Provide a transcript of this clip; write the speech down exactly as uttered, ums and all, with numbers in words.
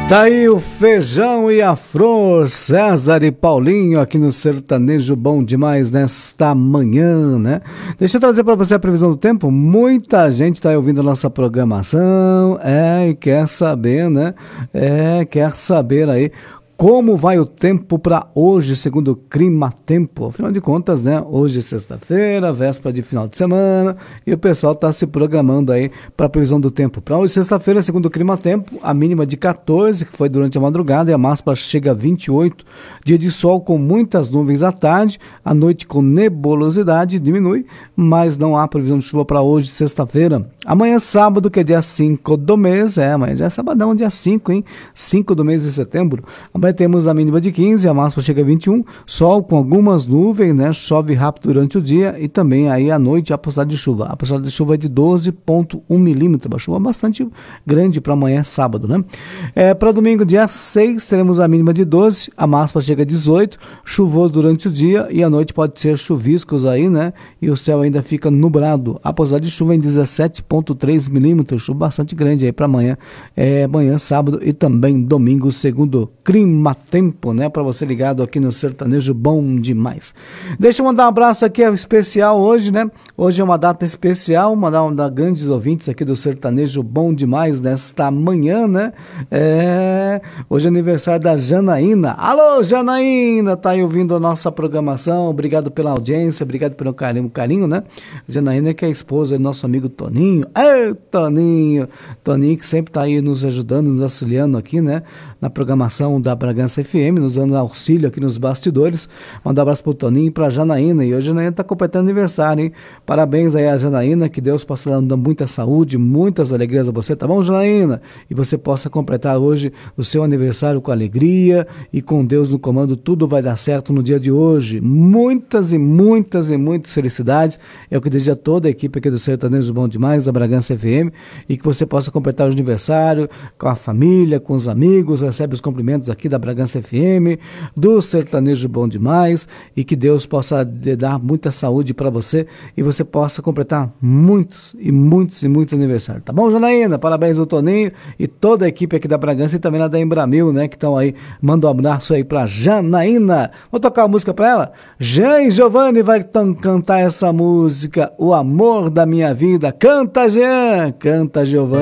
Tá aí o Feijão e a Flor, César e Paulinho aqui no Sertanejo Bom Demais nesta manhã, né? Deixa eu trazer para você a previsão do tempo. Muita gente tá aí ouvindo a nossa programação, é, e quer saber, né? É, quer saber aí como vai o tempo para hoje, segundo o Clima Tempo. Afinal de contas, né? Hoje é sexta-feira, véspera de final de semana, e o pessoal está se programando aí para a previsão do tempo. Para hoje, sexta-feira, segundo o Clima Tempo, a mínima de quatorze, que foi durante a madrugada, e a máxima chega a vinte e oito. Dia de sol com muitas nuvens à tarde, à noite com nebulosidade, diminui, mas não há previsão de chuva para hoje, sexta-feira. Amanhã, sábado, que é dia cinco do mês, é, amanhã já é sabadão, dia cinco, hein? cinco do mês de setembro. Amanhã temos a mínima de quinze, a máxima chega a vinte e um, sol com algumas nuvens, né? Chove rápido durante o dia e também aí à noite a possibilidade de chuva. A possibilidade de chuva é de doze vírgula um milímetros, uma chuva bastante grande para amanhã, sábado, né? É, para domingo, dia seis, teremos a mínima de doze, a máxima chega a dezoito, chuvoso durante o dia e à noite pode ser chuviscos aí, né? E o céu ainda fica nublado. A possibilidade de chuva é em dezessete vírgula três milímetros, chuva bastante grande aí para amanhã, é, amanhã, sábado e também domingo, segundo Clima Tempo, né? Para você ligado aqui no Sertanejo Bom Demais. Deixa eu mandar um abraço aqui especial hoje, né? Hoje é uma data especial, mandar um da grandes ouvintes aqui do Sertanejo Bom Demais nesta manhã, né? É, hoje é aniversário da Janaína. Alô, Janaína, tá aí ouvindo a nossa programação. Obrigado pela audiência, obrigado pelo carinho, carinho, né? Janaína que é a esposa do nosso amigo Toninho. Ei, Toninho! Toninho que sempre tá aí nos ajudando, nos auxiliando aqui, né? Na programação da Bragança F M, nos dando auxílio aqui nos bastidores. Manda um abraço pro Toninho e pra Janaína. E hoje a Janaína tá completando aniversário, hein? Parabéns aí a Janaína, que Deus possa dar muita saúde, muitas alegrias a você, tá bom, Janaína? E você possa completar hoje o seu aniversário com alegria e com Deus no comando, tudo vai dar certo no dia de hoje. Muitas e muitas e muitas felicidades. É o que deseja toda a equipe aqui do Sertanejo Bom Demais, da Bragança F M, e que você possa completar o aniversário com a família, com os amigos, recebe os cumprimentos aqui da Bragança F M, do Sertanejo Bom Demais, e que Deus possa dar muita saúde para você e você possa completar muitos e muitos e muitos aniversários, tá bom, Janaína? Parabéns ao Toninho e toda a equipe aqui da Bragança e também lá da Embramil, né, que estão aí, manda um abraço aí pra Janaína. Vou tocar a música pra ela? Jean Giovanni vai t- cantar essa música, O Amor da Minha Vida. Canta, Jean! Canta, Giovanni!